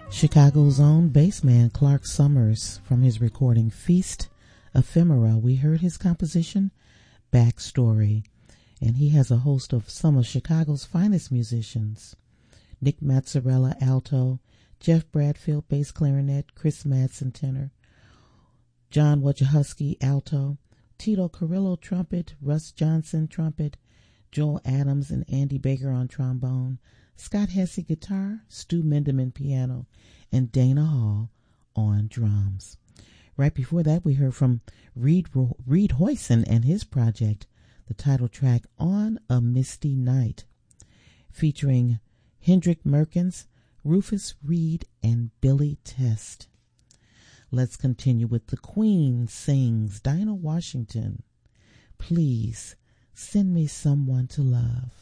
Chicago's own bassman Clark Summers, from his recording Feast Ephemera, we heard his composition Backstory, and he has a host of some of Chicago's finest musicians: Nick Mazzarella, alto; Jeff Bradfield, bass clarinet; Chris Madsen, tenor; John Wojciechowski, alto; Tito Carrillo, trumpet; Russ Johnson, trumpet; Joel Adams and Andy Baker on trombone; Scott Hesse, guitar; Stu Minderman, piano; and Dana Hall on drums. Right before that, we heard from Reed Hoyson and his project, the title track On a Misty Night, featuring Hendrick Merkins, Rufus Reed, and Billy Test. Let's continue with The Queen sings Dinah Washington, Please Send Me Someone to Love.